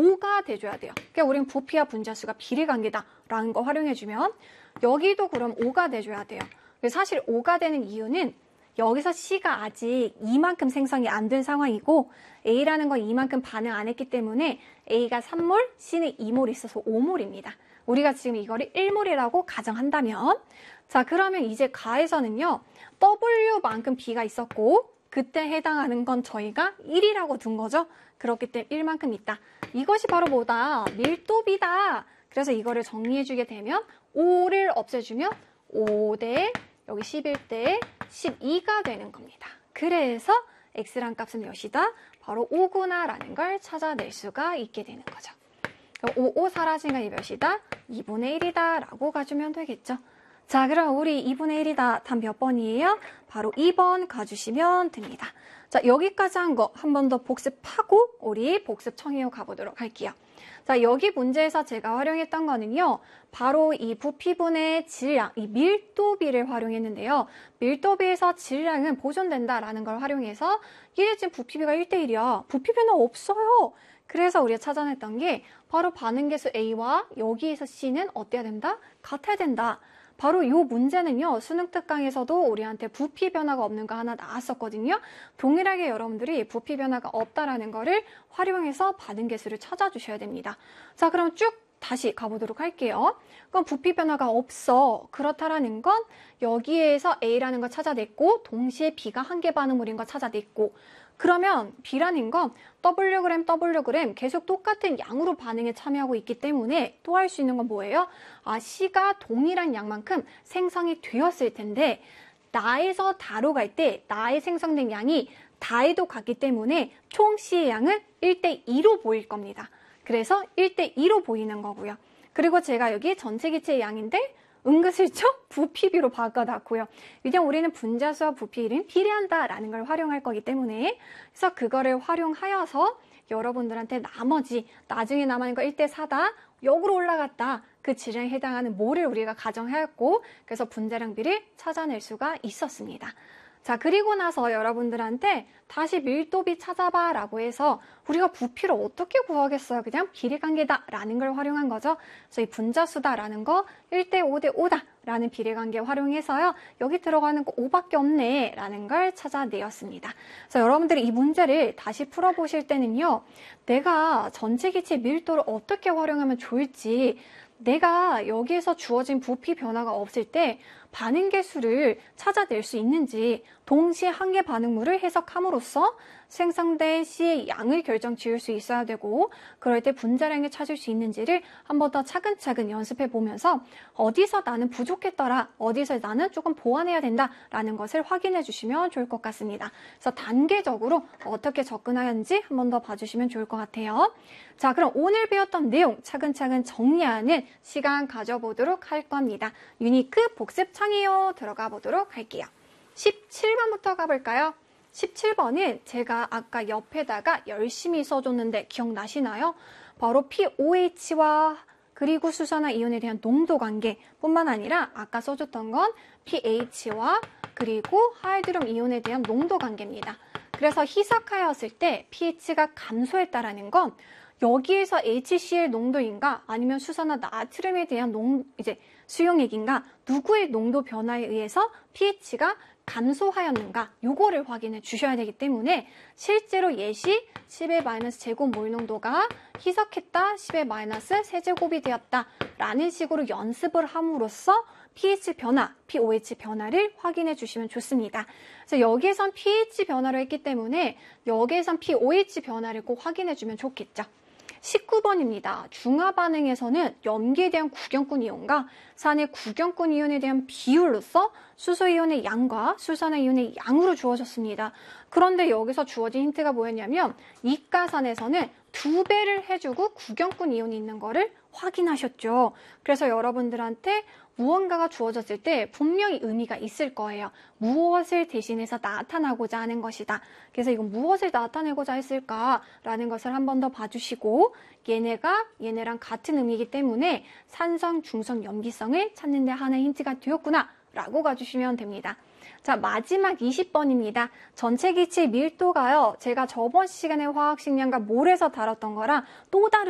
5가 돼줘야 돼요. 그러니까 우린 부피와 분자수가 비례관계다라는 거 활용해주면 여기도 그럼 5가 돼줘야 돼요. 사실 5가 되는 이유는 여기서 C가 아직 이만큼 생성이 안 된 상황이고 A라는 건 이만큼 반응 안 했기 때문에 A가 3몰, C는 2몰 있어서 5몰입니다. 우리가 지금 이거를 1몰이라고 가정한다면 자 그러면 이제 가에서는요 W만큼 B가 있었고 그때 해당하는 건 저희가 1이라고 둔 거죠. 그렇기 때문에 1만큼 있다. 이것이 바로 뭐다? 밀도비다. 그래서 이거를 정리해주게 되면 5를 없애주면 5대 여기 11대 12가 되는 겁니다. 그래서 X란 값은 몇이다? 바로 5구나 라는 걸 찾아낼 수가 있게 되는 거죠. 5 사라진 건 몇이다? 2분의 1이다 라고 가주면 되겠죠. 자, 그럼 우리 2분의 1이다. 답 몇 번이에요? 바로 2번 가주시면 됩니다. 자, 여기까지 한 거 한 번 더 복습하고 우리 복습 청해요 가보도록 할게요. 자, 여기 문제에서 제가 활용했던 거는요. 바로 이 부피분의 질량, 이 밀도비를 활용했는데요. 밀도비에서 질량은 보존된다라는 걸 활용해서 얘 지금 부피비가 1대1이야. 부피비는 없어요. 그래서 우리가 찾아냈던 게 바로 반응계수 A와 여기에서 C는 어때야 된다? 같아야 된다. 바로 이 문제는요. 수능 특강에서도 우리한테 부피 변화가 없는 거 하나 나왔었거든요. 동일하게 여러분들이 부피 변화가 없다라는 거를 활용해서 반응계수를 찾아주셔야 됩니다. 자, 그럼 쭉 다시 가보도록 할게요. 그럼 부피 변화가 없어. 그렇다라는 건 여기에서 A라는 걸 찾아냈고 동시에 B가 한 개 반응물인 걸 찾아냈고 그러면 B라는 건 Wg 계속 똑같은 양으로 반응에 참여하고 있기 때문에 또 할 수 있는 건 뭐예요? 아, C가 동일한 양만큼 생성이 되었을 텐데 나에서 다로 갈 때 나의 생성된 양이 다에도 같기 때문에 총 C의 양은 1대2로 보일 겁니다. 그래서 1대2로 보이는 거고요. 그리고 제가 여기 전체 기체의 양인데 은근슬쩍 부피비로 바꿔놨고요. 왜냐면 우리는 분자수와 부피를 비례한다라는 걸 활용할 거기 때문에 그래서 그거를 활용하여서 여러분들한테 나머지 나중에 남아있는 거 1대4다 역으로 올라갔다 그 질량에 해당하는 몰을 우리가 가정하였고 그래서 분자량비를 찾아낼 수가 있었습니다. 자, 그리고 나서 여러분들한테 다시 밀도비 찾아봐 라고 해서 우리가 부피를 어떻게 구하겠어요? 그냥 비례관계다 라는 걸 활용한 거죠. 그래서 이 분자수다 라는 거 1대5 대 5다 라는 비례관계 활용해서요. 여기 들어가는 거 5밖에 없네 라는 걸 찾아내었습니다. 그래서 여러분들이 이 문제를 다시 풀어보실 때는요. 내가 전체 기체 밀도를 어떻게 활용하면 좋을지 내가 여기에서 주어진 부피 변화가 없을 때 반응계수를 찾아낼 수 있는지 동시에 한 개 반응물을 해석함으로써 생성된 C의 양을 결정 지을 수 있어야 되고 그럴 때 분자량을 찾을 수 있는지를 한 번 더 차근차근 연습해 보면서 어디서 나는 부족했더라, 어디서 나는 조금 보완해야 된다라는 것을 확인해 주시면 좋을 것 같습니다. 그래서 단계적으로 어떻게 접근하는지 한 번 더 봐주시면 좋을 것 같아요. 자, 그럼 오늘 배웠던 내용 차근차근 정리하는 시간 가져보도록 할 겁니다. 유니크 복습 창의요 들어가 보도록 할게요. 17번부터 가볼까요? 17번은 제가 아까 옆에다가 열심히 써줬는데 기억나시나요? 바로 POH와 그리고 수산화 이온에 대한 농도 관계 뿐만 아니라 아까 써줬던 건 pH와 그리고 하이드듐 이온에 대한 농도 관계입니다. 그래서 희석하였을 때 pH가 감소했다라는 건 여기에서 HCl 농도인가 아니면 수산화 나트륨에 대한 수용액인가 누구의 농도 변화에 의해서 pH가 감소하였는가 요거를 확인해 주셔야 되기 때문에 실제로 예시 10의 마이너스 제곱몰 농도가 희석했다 10의 마이너스 세제곱이 되었다 라는 식으로 연습을 함으로써 pH 변화, pOH 변화를 확인해 주시면 좋습니다. 그래서 여기에선 pH 변화를 했기 때문에 여기에선 pOH 변화를 꼭 확인해 주면 좋겠죠. 19번입니다. 중화 반응에서는 염기에 대한 구경꾼 이온과 산의 구경꾼 이온에 대한 비율로서 수소 이온의 양과 수산화 이온의 양으로 주어졌습니다. 그런데 여기서 주어진 힌트가 뭐였냐면 이가산에서는 2배를 해주고 구경꾼 이온이 있는 거를 확인하셨죠. 그래서 여러분들한테 무언가가 주어졌을 때 분명히 의미가 있을 거예요. 무엇을 대신해서 나타나고자 하는 것이다. 그래서 이건 무엇을 나타내고자 했을까라는 것을 한 번 더 봐주시고 얘네가 얘네랑 같은 의미이기 때문에 산성, 중성, 염기성을 찾는 데 하나의 힌트가 되었구나 라고 가주시면 됩니다. 자, 마지막 20번입니다. 전체 기체 밀도가요. 제가 저번 시간에 화학식량과 몰에서 다뤘던 거랑 또 다른